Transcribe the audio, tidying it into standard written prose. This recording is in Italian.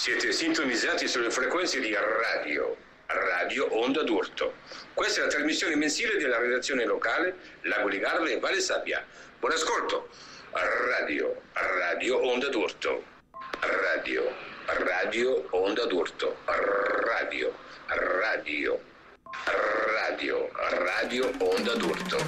Siete sintonizzati sulle frequenze di Radio Onda d'Urto. Questa è la trasmissione mensile della redazione locale Lago di Garda e Valle Sabbia. Buon ascolto. Radio Onda d'Urto. Radio Onda d'Urto. Radio Onda d'Urto.